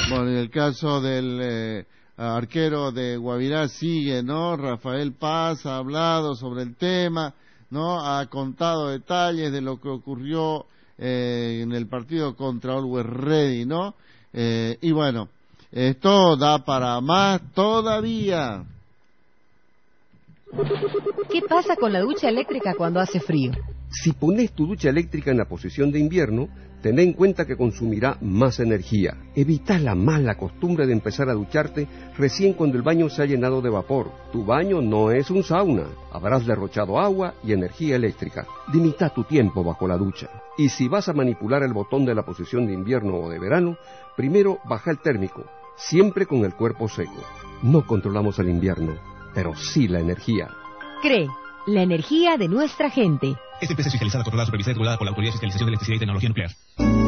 Bueno, en el caso del arquero de Guavirá sigue, ¿no? Rafael Paz ha hablado sobre el tema, ¿no? Ha contado detalles de lo que ocurrió en el partido contra Always Ready, ¿no? Y bueno, esto da para más todavía. ¿Qué pasa con la ducha eléctrica cuando hace frío? Si pones tu ducha eléctrica en la posición de invierno, ten en cuenta que consumirá más energía. Evita la mala costumbre de empezar a ducharte recién cuando el baño se ha llenado de vapor. Tu baño no es un sauna. Habrás derrochado agua y energía eléctrica. Limita tu tiempo bajo la ducha. Y si vas a manipular el botón de la posición de invierno o de verano, primero baja el térmico, siempre con el cuerpo seco. No controlamos el invierno, pero sí la energía. CRE, la energía de nuestra gente. Esta empresa es fiscalizada, controlada, supervisada y regulada por la Autoridad de Fiscalización de Electricidad y Tecnología Nuclear.